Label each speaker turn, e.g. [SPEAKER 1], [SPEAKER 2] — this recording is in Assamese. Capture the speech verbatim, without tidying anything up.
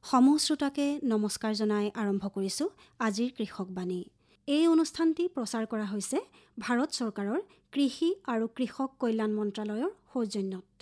[SPEAKER 1] সমূহ শ্ৰোতাকে নমস্কাৰ জনাই আৰম্ভ কৰিছোঁ আজিৰ কৃষকবাণী। এই অনুষ্ঠানটি প্ৰচাৰ কৰা হৈছে ভাৰত চৰকাৰৰ কৃষি আৰু কৃষক কল্যাণ মন্ত্ৰালয়ৰ সৌজন্যত।